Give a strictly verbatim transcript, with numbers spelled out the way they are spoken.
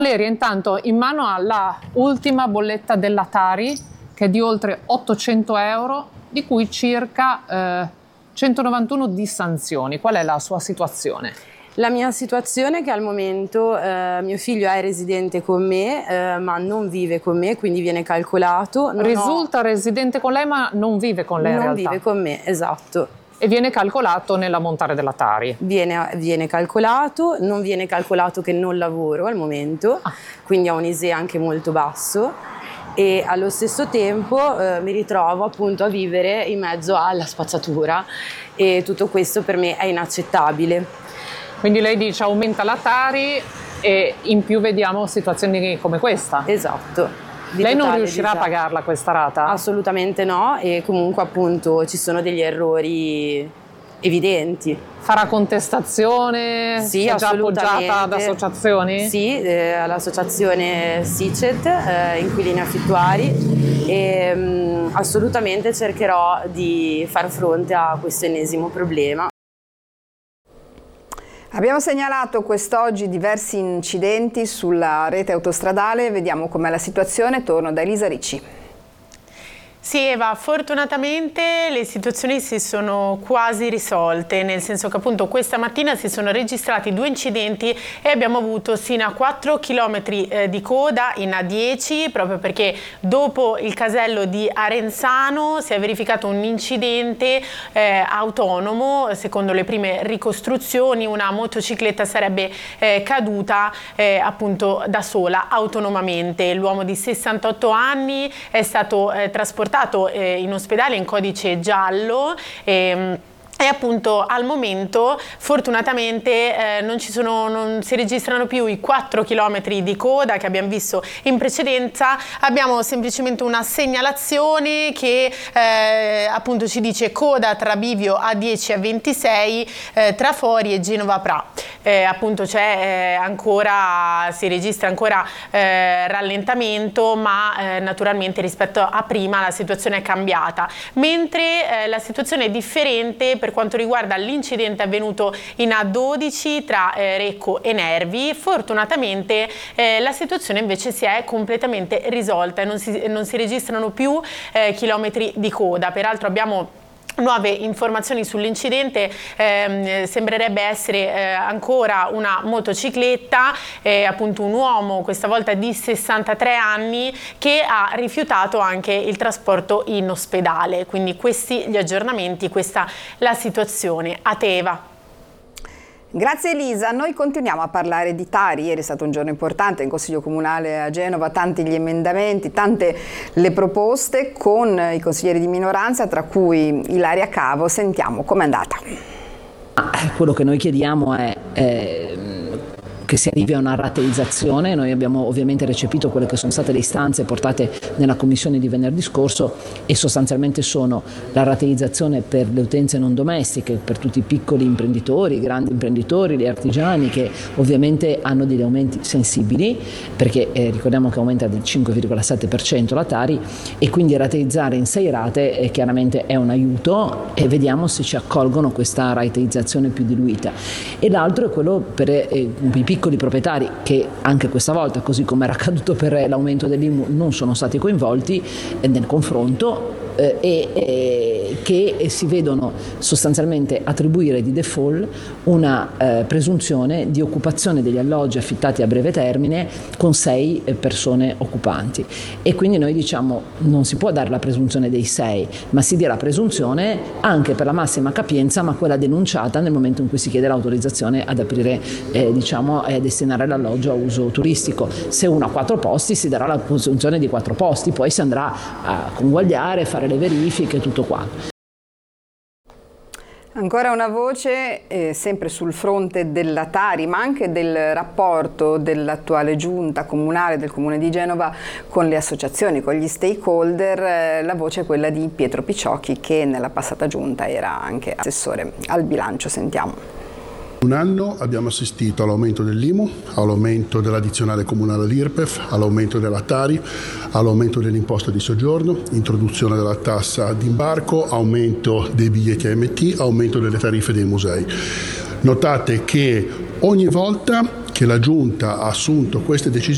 Valeria, intanto in mano ha la ultima bolletta della Tari, che è di oltre ottocento euro, di cui circa eh, centonovantuno di sanzioni. Qual è la sua situazione? La mia situazione è che al momento eh, mio figlio è residente con me, eh, ma non vive con me, quindi viene calcolato. Non Risulta ho... residente con lei, ma non vive con lei in non realtà? vive con me, esatto. E viene calcolato nell'ammontare della Tari? Viene, viene calcolato, non viene calcolato che non lavoro al momento, ah. quindi ha un I S E E anche molto basso, e allo stesso tempo eh, mi ritrovo appunto a vivere in mezzo alla spazzatura, e tutto questo per me è inaccettabile. Quindi lei dice aumenta la Tari e in più vediamo situazioni come questa? Esatto. Lei non riuscirà disagio. a pagarla questa rata? Assolutamente no, e comunque appunto ci sono degli errori evidenti. Farà contestazione? Sì, è già appoggiata ad associazioni? Sì, eh, all'associazione SICET, eh, Inquilini Affittuari, e mh, assolutamente cercherò di far fronte a questo ennesimo problema. Abbiamo segnalato quest'oggi diversi incidenti sulla rete autostradale, vediamo com'è la situazione, torno da Elisa Ricci. Sì Eva, fortunatamente le situazioni si sono quasi risolte, nel senso che appunto questa mattina si sono registrati due incidenti e abbiamo avuto sino a quattro chilometri eh, di coda in A dieci, proprio perché dopo il casello di Arenzano si è verificato un incidente eh, autonomo. Secondo le prime ricostruzioni una motocicletta sarebbe eh, caduta eh, appunto da sola, autonomamente. L'uomo di sessantotto anni è stato eh, trasportato in ospedale in codice giallo e, e appunto al momento fortunatamente eh, non, ci sono, non si registrano più i quattro chilometri di coda che abbiamo visto in precedenza. Abbiamo semplicemente una segnalazione che eh, appunto ci dice coda tra bivio A dieci e A ventisei eh, tra Fori e Genova Pra. Eh, appunto c'è eh, ancora, si registra ancora eh, rallentamento, ma eh, naturalmente rispetto a prima la situazione è cambiata, mentre eh, la situazione è differente per quanto riguarda l'incidente avvenuto in A dodici tra eh, Recco e Nervi. Fortunatamente eh, la situazione invece si è completamente risolta e non si, non si registrano più eh, chilometri di coda. Peraltro abbiamo nuove informazioni sull'incidente, eh, sembrerebbe essere eh, ancora una motocicletta, eh, appunto un uomo, questa volta di sessantatré anni, che ha rifiutato anche il trasporto in ospedale. Quindi questi gli aggiornamenti, questa la situazione. A te Eva. Grazie Elisa, noi continuiamo a parlare di Tari. Ieri è stato un giorno importante in Consiglio Comunale a Genova, tanti gli emendamenti, tante le proposte con i consiglieri di minoranza, tra cui Ilaria Cavo. Sentiamo com'è andata. Quello che noi chiediamo è eh, che si arrivi a una rateizzazione. Noi abbiamo ovviamente recepito quelle che sono state le istanze portate nella commissione di venerdì scorso e sostanzialmente sono la rateizzazione per le utenze non domestiche, per tutti i piccoli imprenditori, i grandi imprenditori, gli artigiani, che ovviamente hanno degli aumenti sensibili, perché eh, ricordiamo che aumenta del cinque virgola sette per cento la Tari, e quindi rateizzare in sei rate eh, chiaramente è un aiuto, e vediamo se ci accolgono questa rateizzazione più diluita. E l'altro è quello per eh, i piccoli proprietari, che anche questa volta, così come era accaduto per l'aumento dell'I M U, non sono stati coinvolti nel confronto eh, e eh, che si vedono sostanzialmente attribuire di default una eh, presunzione di occupazione degli alloggi affittati a breve termine con sei eh, persone occupanti. E quindi noi diciamo non si può dare la presunzione dei sei, ma si dia la presunzione anche per la massima capienza, ma quella denunciata nel momento in cui si chiede l'autorizzazione ad aprire eh, diciamo a destinare l'alloggio a uso turistico. Se uno ha quattro posti si darà la presunzione di quattro posti, poi si andrà a conguagliare, fare le verifiche, tutto quanto. Ancora una voce, eh, sempre sul fronte della Tari, ma anche del rapporto dell'attuale giunta comunale del Comune di Genova con le associazioni, con gli stakeholder. Eh, la voce è quella di Pietro Picciocchi, che nella passata giunta era anche assessore al bilancio. Sentiamo. Un anno abbiamo assistito all'aumento dell'I M U, all'aumento dell'addizionale comunale all'I R P E F, all'aumento della Tari, all'aumento dell'imposta di soggiorno, introduzione della tassa d'imbarco, aumento dei biglietti A M T, aumento delle tariffe dei musei. Notate che ogni volta che la Giunta ha assunto queste decisioni